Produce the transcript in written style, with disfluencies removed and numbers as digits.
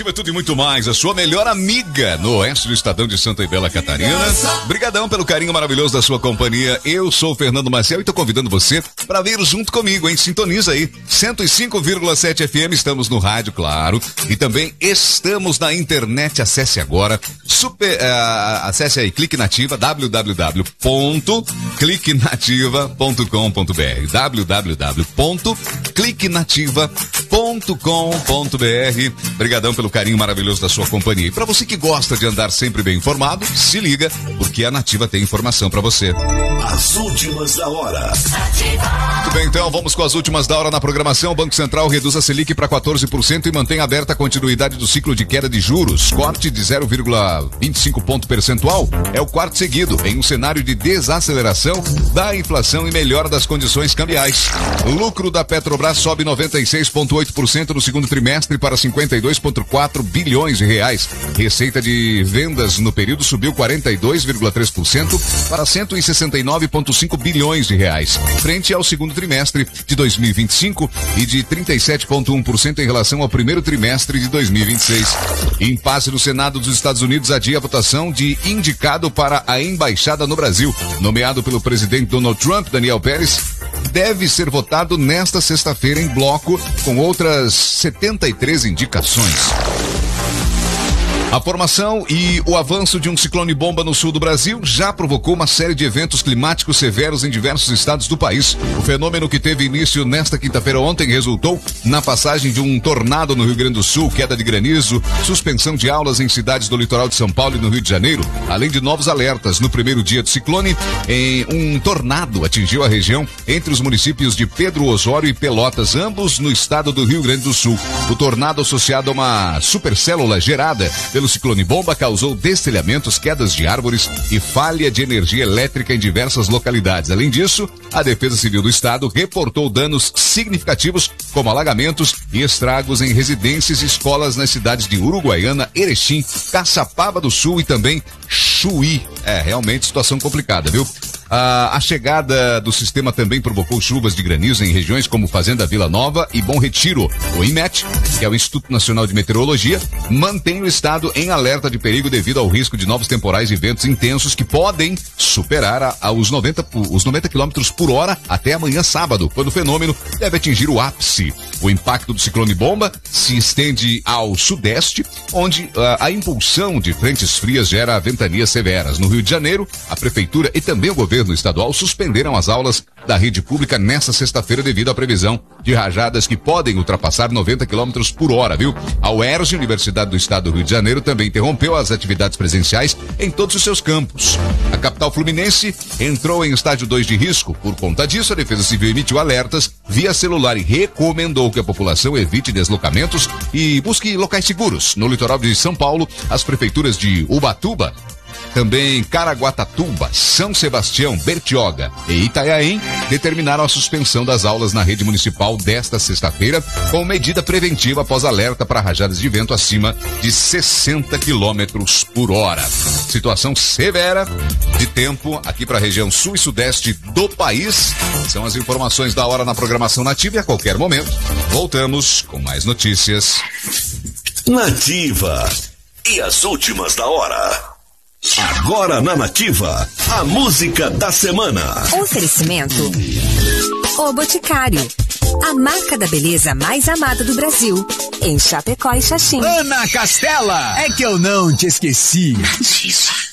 Nativa é tudo e muito mais, a sua melhor amiga no oeste do estadão de Santa e Bela Catarina. Brigadão pelo carinho maravilhoso da sua companhia. Eu sou o Fernando Maciel e tô convidando você para vir junto comigo, hein? Sintoniza aí, 105,7 FM, estamos no rádio, claro, e também estamos na internet. Acesse agora, acesse aí, Clique Nativa, www.cliquenativa.com.br, www.cliquenativa.com.br. Brigadão pelo carinho maravilhoso da sua companhia. E para você que gosta de andar sempre bem informado, se liga, porque a Nativa tem informação para você. As últimas da hora. Muito bem, então vamos com as últimas da hora na programação. O Banco Central reduz a Selic para 14% e mantém aberta a continuidade do ciclo de queda de juros. Corte de 0,25 ponto percentual é o quarto seguido em um cenário de desaceleração da inflação e melhora das condições cambiais. O lucro da Petrobras sobe 96,8% no segundo trimestre para 52,4 bilhões de reais. Receita de vendas no período subiu 42,3% para 169,5 bilhões de reais, frente ao segundo trimestre de 2025 e de 37,1% em relação ao primeiro trimestre de 2026. Impasse no Senado dos Estados Unidos adia a votação de indicado para a embaixada no Brasil. Nomeado pelo presidente Donald Trump, Daniel Pérez deve ser votado nesta sexta-feira em bloco com outras 73 indicações. A formação e o avanço de um ciclone bomba no sul do Brasil já provocou uma série de eventos climáticos severos em diversos estados do país. O fenômeno, que teve início nesta quinta-feira ontem, resultou na passagem de um tornado no Rio Grande do Sul, queda de granizo, suspensão de aulas em cidades do litoral de São Paulo e no Rio de Janeiro, além de novos alertas. No primeiro dia do ciclone, um tornado atingiu a região entre os municípios de Pedro Osório e Pelotas, ambos no estado do Rio Grande do Sul. O tornado, associado a uma supercélula gerada pelo ciclone bomba, causou destelhamentos, quedas de árvores e falha de energia elétrica em diversas localidades. Além disso, a Defesa Civil do Estado reportou danos significativos, como alagamentos e estragos em residências e escolas nas cidades de Uruguaiana, Erechim, Caçapava do Sul e também Chuí. Realmente situação complicada, viu? A chegada do sistema também provocou chuvas de granizo em regiões como Fazenda Vila Nova e Bom Retiro. O INMET, que é o Instituto Nacional de Meteorologia, mantém o estado em alerta de perigo devido ao risco de novos temporais e ventos intensos que podem superar os 90 km por hora até amanhã sábado, quando o fenômeno deve atingir o ápice. O impacto do ciclone bomba se estende ao sudeste, onde a impulsão de frentes frias gera ventanias severas. No Rio de Janeiro, a prefeitura e também o governo estadual suspenderam as aulas da rede pública nesta sexta-feira devido à previsão de rajadas que podem ultrapassar 90 km por hora, viu? A UERJ, Universidade do Estado do Rio de Janeiro, também interrompeu as atividades presenciais em todos os seus campos. A capital fluminense entrou em estágio 2 de risco. Por conta disso, a Defesa Civil emitiu alertas via celular e recomendou que a população evite deslocamentos e busque locais seguros. No litoral de São Paulo, as prefeituras de Ubatuba, também Caraguatatuba, São Sebastião, Bertioga e Itanhaém determinaram a suspensão das aulas na rede municipal desta sexta-feira, com medida preventiva após alerta para rajadas de vento acima de 60 km por hora. Situação severa de tempo aqui para a região sul e sudeste do país. São as informações da hora na programação Nativa e a qualquer momento voltamos com mais notícias. Nativa e as últimas da hora. Agora na Nativa, a música da semana. Oferecimento: O Boticário, a marca da beleza mais amada do Brasil, em Chapecó e Xaxim. Ana Castela, é que eu não te esqueci.